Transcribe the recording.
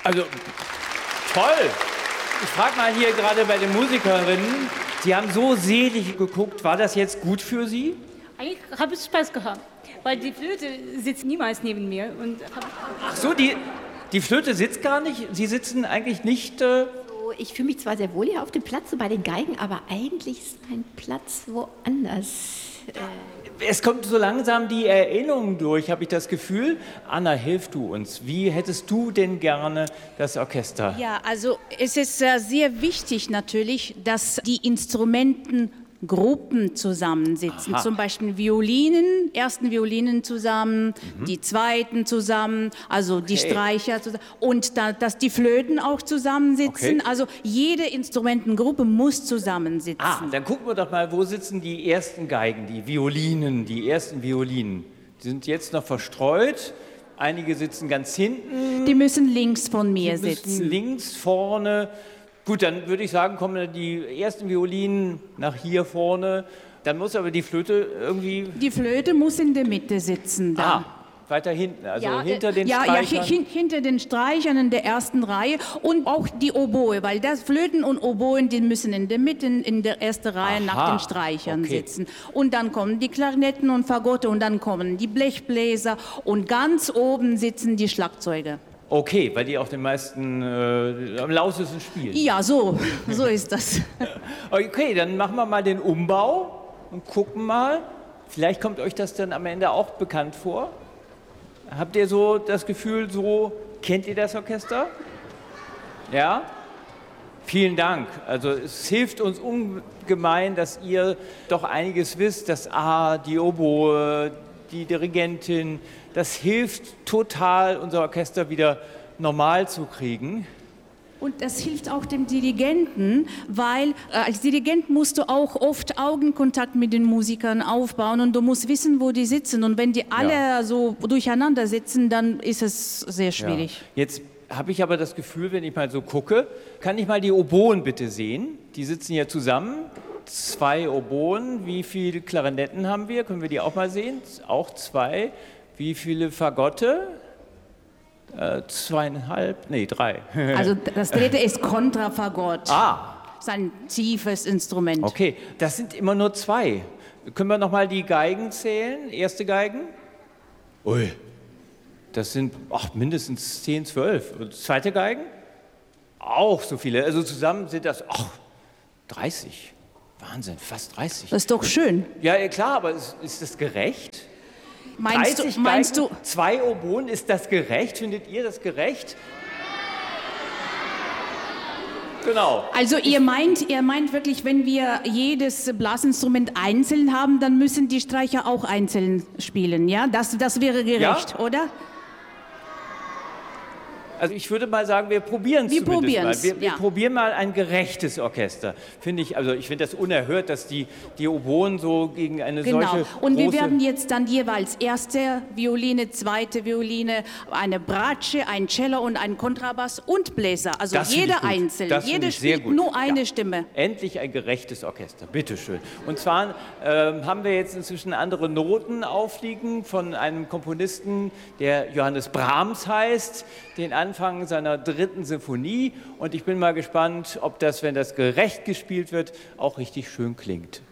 Also, toll. Ich frage mal hier gerade bei den Musikerinnen, Sie haben so selig geguckt, war das jetzt gut für Sie? Eigentlich habe ich Spaß gehabt, weil die Flöte sitzt niemals neben mir. Ach so, die Flöte sitzt gar nicht? Sie sitzen eigentlich nicht... Ich fühle mich zwar sehr wohl hier auf dem Platz, so bei den Geigen, aber eigentlich ist mein Platz woanders. Es kommt so langsam die Erinnerung durch, habe ich das Gefühl. Anna, hilf du uns. Wie hättest du denn gerne das Orchester? Ja, also es ist sehr wichtig natürlich, dass die Instrumentengruppen zusammensitzen. Aha. Zum Beispiel ersten Violinen zusammen, die zweiten zusammen, also die Streicher zusammen und dass die Flöten auch zusammensitzen. Okay. Also jede Instrumentengruppe muss zusammensitzen. Dann gucken wir doch mal, wo sitzen die ersten Geigen, die ersten Violinen. Die sind jetzt noch verstreut. Einige sitzen ganz hinten. Die müssen links von mir Die müssen sitzen. links, vorne. Gut, dann würde ich sagen, kommen die ersten Violinen nach hier vorne. Dann muss aber die Flöte irgendwie... Die Flöte muss in der Mitte sitzen. Da. Weiter hinten, also Ja, hinter den ja, Streichern. Hinter den Streichern in der ersten Reihe und auch die Oboe, weil das Flöten und Oboen, die müssen in der Mitte, in der ersten Reihe nach den Streichern sitzen. Und dann kommen die Klarinetten und Fagotte und dann kommen die Blechbläser und ganz oben sitzen die Schlagzeuge. Okay, weil die auch den meisten am lautesten spielen. Ja, so ist das. Okay, dann machen wir mal den Umbau und gucken mal. Vielleicht kommt euch das dann am Ende auch bekannt vor. Habt ihr so das Gefühl, kennt ihr das Orchester? Ja? Vielen Dank. Also es hilft uns ungemein, dass ihr doch einiges wisst, dass die Oboe, die Dirigentin, das hilft total, unser Orchester wieder normal zu kriegen. Und das hilft auch dem Dirigenten, weil als Dirigent musst du auch oft Augenkontakt mit den Musikern aufbauen und du musst wissen, wo die sitzen. Und wenn die alle so durcheinander sitzen, dann ist es sehr schwierig. Ja. Jetzt habe ich aber das Gefühl, wenn ich mal so gucke, kann ich mal die Oboen bitte sehen? Die sitzen hier zusammen. 2 Oboen. Wie viele Klarinetten haben wir? Können wir die auch mal sehen? Auch 2. Wie viele Fagotte? 2,5, nee, 3. Also das dritte ist Kontrafagott. Das ist ein tiefes Instrument. Okay, das sind immer nur 2. Können wir noch mal die Geigen zählen? Erste Geigen? Ui, das sind mindestens 10, 12. Und zweite Geigen? Auch so viele. Also zusammen sind das 30. Wahnsinn, fast 30. Das ist doch schön. Ja, klar, aber ist das gerecht? Meinst du? 2 Oboen, ist das gerecht? Findet ihr das gerecht? Genau. Also ihr meint wirklich, wenn wir jedes Blasinstrument einzeln haben, dann müssen die Streicher auch einzeln spielen, ja? Das wäre gerecht, oder? Also ich würde mal sagen, wir probieren es zumindest mal. Wir probieren mal ein gerechtes Orchester. Ich finde das unerhört, dass die Oboen so gegen eine solche Und wir große... werden jetzt dann jeweils erste Violine, zweite Violine, eine Bratsche, ein Cello und ein Kontrabass und Bläser. Also jeder einzeln. Jeder spielt nur eine Stimme. Endlich ein gerechtes Orchester. Bitteschön. Und zwar haben wir jetzt inzwischen andere Noten aufliegen von einem Komponisten, der Johannes Brahms heißt, den Anfang seiner 3. Sinfonie. Und ich bin mal gespannt, ob das, wenn das gerecht gespielt wird, auch richtig schön klingt.